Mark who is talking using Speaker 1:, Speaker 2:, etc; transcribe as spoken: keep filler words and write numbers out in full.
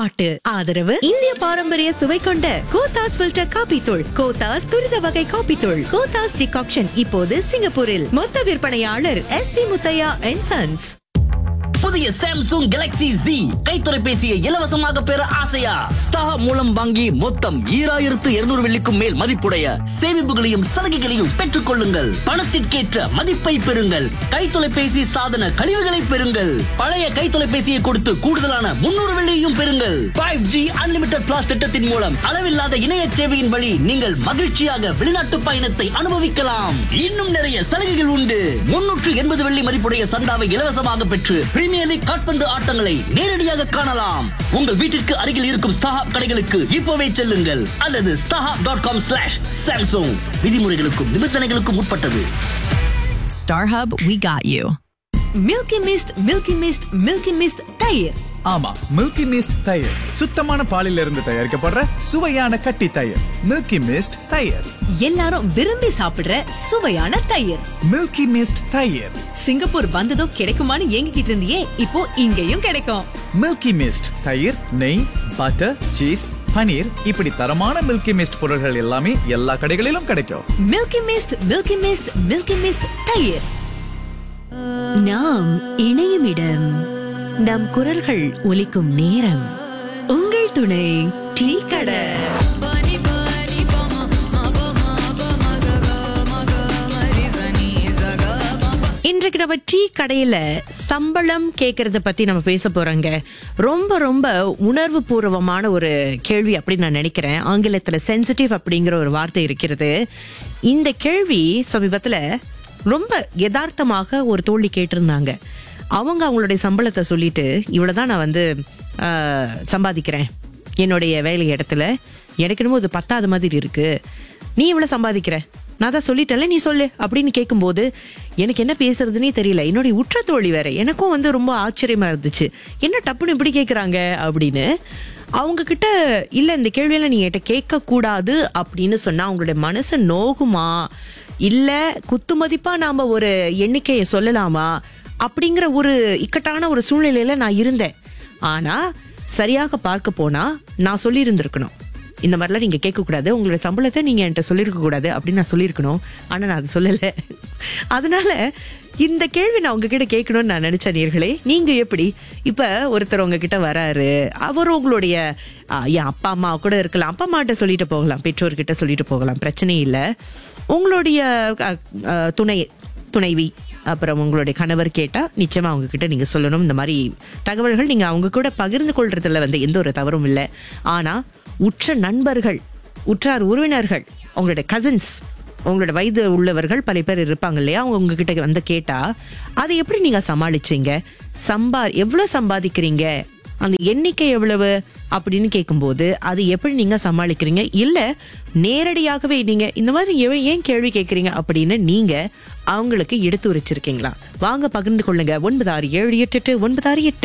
Speaker 1: பாட்டு. ஆதரவு இந்திய பாரம்பரிய சுவை கொண்ட கோத்தாஸ் ஃபில்டர் காபி தூள், கோத்தாஸ் துரித வகை காபி தூள், கோத்தாஸ் டிகாக்ஷன் இப்போது சிங்கப்பூரில். மொத்த விற்பனையாளர் S we Muthiah and sons.
Speaker 2: புதிய சாம்சங் கேலக்ஸி Z கைத்தொலைபேசியை இலவசமாக பெற ஆசையா? ஸ்டார் மூலம் வாங்கி மொத்தம் ஈராயிரத்து இருநூறு வெள்ளிக்கும் மேல் மதிப்புடைய சேமிப்புகளையும் சலுகைகளையும் பெற்றுக் கொள்ளுங்கள். பணத்திற்கேற்ற மதிப்பை பெறுங்கள். கைத்தொலைபேசி சாதன கழிவுகளை பெறுங்கள். பழைய கைத்தொலைபேசியை கொடுத்து கூடுதலான முன்னூறு வெள்ளியையும் பெறுங்கள். ஃபைவ் ஜி அன்லிமிட்டட் பிளாஸ் திட்டத்தின் மூலம் அளவில்லாத இணைய சேவையின் வழி நீங்கள் மகிழ்ச்சியாக வெளிநாட்டு பயணத்தை அனுபவிக்கலாம். இன்னும் நிறைய சலுகைகள் உண்டு. முன்னூற்று எண்பது வெள்ளி மதிப்புடைய சந்தாவை இலவசமாக பெற்று பிரீமியர் லீக் கால்பந்து ஆட்டங்களை நேரடியாக காணலாம். உங்கள் வீட்டிற்கு அருகில் இருக்கும் ஸ்டாஹப் கடைகளுக்கு இப்போவே செல்லுங்கள் அல்லது ஸ்டாஹப் டாட் காம் ஸ்லாஷ் சாம்சங். விதிமுறைகளுக்கும் நிபந்தனைகளுக்கும் உட்பட்டது.
Speaker 3: StarHub, we got you.
Speaker 1: Milky mist, milky mist, milky mist தயிர்.
Speaker 4: ஆமா, மில்கி மிஸ்ட் தயிர் சுத்தமான பாலில் இருந்து தயாரிக்கப்படுற சுவையான கட்டி தயிர். மில்கி மிஸ்ட் தயிர்,
Speaker 1: எல்லாரும் விரும்பி சாப்பிடுற சுவையான தயிர்.
Speaker 4: மில்கி மிஸ்ட் தயிர்.
Speaker 1: சிங்கப்பூர் வந்ததும் கிடைக்குமான்னு ஏங்கிட்டு இருந்தியே, இப்போ இங்கேயும் கிடைக்கும்.
Speaker 4: மில்கி மிஸ்ட் தயிர், நெய், பட்டர், சீஸ், பனீர், இப்படி தரமான மில்கி மிஸ்ட் பொருட்கள் எல்லாமே எல்லா கடைகளிலும் கிடைக்கும்.
Speaker 1: Milky mist, milky mist, milky mist தயிர். நாம் இணையும் இடம், நம் குரல்கள் ஒலிக்கும் நேரம். உங்கள் துணை டீ கடை. இன்றைக்கு நம்ம டீ கடையில சம்பளம் கேக்குறத பத்தி நம்ம பேச போறோங்க. ரொம்ப ரொம்ப உணர்வு பூர்வமான ஒரு கேள்வி அப்படின்னு நான் நினைக்கிறேன். ஆங்கிலத்துல சென்சிட்டிவ் அப்படிங்கிற ஒரு வார்த்தை இருக்கிறது. இந்த கேள்வி சமீபத்துல ரொம்ப யதார்த்தமாக ஒரு தோழி கேட்டிருந்தாங்க. அவங்க அவங்களுடைய சம்பளத்தை சொல்லிட்டு, இவ்வளவுதான் நான் வந்து ஆஹ், சம்பாதிக்கிறேன் என்னுடைய வேலை இடத்துல, எனக்கு என்னமோ இது பத்தாத மாதிரி இருக்கு, நீ இவ்வளவு சம்பாதிக்கிற, நான் தான் சொல்லிட்டேன்ல நீ சொல்லு அப்படின்னு கேட்கும்போது எனக்கு என்ன பேசுறதுன்னே தெரியல. என்னுடைய உற்ற தோழி வேற, எனக்கும் வந்து ரொம்ப ஆச்சரியமா இருந்துச்சு, என்ன டப்புன்னு இப்படி கேட்குறாங்க அப்படின்னு. அவங்க கிட்ட இல்ல இந்த கேள்வியெல்லாம் நீங்க என்கிட்ட கேட்க கூடாது அப்படின்னு சொன்னா அவங்களுடைய மனசு நோகுமா, இல்ல குத்து மதிப்பா நாம ஒரு எண்ணிக்கையை சொல்லலாமா அப்படிங்கிற ஒரு இக்கட்டான ஒரு சூழ்நிலையில நான் இருந்தேன். ஆனா சரியாக பார்க்க போனா நான் சொல்லி இருந்திருக்கணும், இந்த மாதிரிலாம் நீங்க கேட்க கூடாது, உங்களோட சம்பளத்தை நீங்க என்கிட்ட சொல்லியிருக்க கூடாது அப்படின்னு நான் சொல்லியிருக்கணும். ஆனா நான் அது சொல்லல. அதனால இந்த கேள்வி நான் உங்ககிட்ட கேட்கணும்னு நான் நினைச்சேன். நேர்களே, நீங்க எப்படி? இப்ப ஒருத்தர் உங்ககிட்ட வராரு, அவர் உங்களுடைய ஆஹ், என் அப்பா அம்மா கூட இருக்கலாம், அப்பா அம்மாட்ட சொல்லிட்டு போகலாம், பெற்றோர்கிட்ட சொல்லிட்டு போகலாம், பிரச்சனை இல்லை. உங்களுடைய அஹ், அஹ், துணை துணைவி அப்புறம் உங்களுடைய கணவர் கேட்டா நிச்சயமா அவங்க கிட்ட நீங்க சொல்லணும். இந்த மாதிரி தகவல்கள் நீங்க அவங்க கூட பகிர்ந்து கொள்றதுல வந்து எந்த ஒரு தவறும் இல்லை. ஆனா உற்ற நண்பர்கள், உற்றார் உறவினர்கள், உங்களுடைய கசின்ஸ், உங்களோட வயது உள்ளவர்கள் பல பேர் இருப்பாங்க இல்லையா, அவங்க உங்ககிட்ட வந்து கேட்டா அதை எப்படி நீங்க சமாளிச்சீங்க? சம்பா எவ்வளவு சம்பாதிக்கிறீங்க, அந்த எண்ணிக்கை எவ்வளவு அப்படின்னு கேட்கும்போது அது எப்படி நீங்க சமாளிக்கிறீங்க? இல்ல நேரடியாகவே நீங்க இந்த மாதிரி ஏன் ஏன் கேள்வி கேட்கறீங்க அப்படின்னு நீங்க அவங்களுக்கு எடுத்து உரைச்சிருக்கீங்களா? வாங்க பகிர்ந்து கொள்ளுங்க. ஒன்பது ஆறு ஏழு எட்டு எட்டு ஒன்பது ஆறு எட்டு.